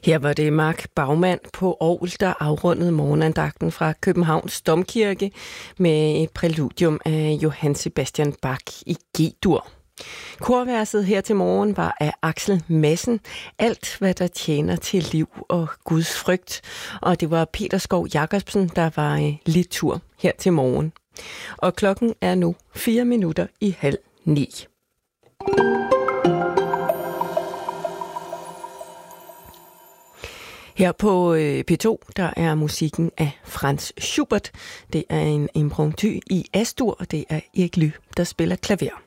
Her var det Mark Baumann på orgel, der afrundede morgenandagten fra Københavns Domkirke med et præludium af Johann Sebastian Bach i G-dur. Korverset her til morgen var af Axel Madsen, alt hvad der tjener til liv og Guds frygt. Og det var Peter Skov Jacobsen, der var litur her til morgen. Og klokken er nu 8:45. Her på P2, der er musikken af Franz Schubert. Det er en impromptu i Astur, og det er Erik Ly, der spiller klaver.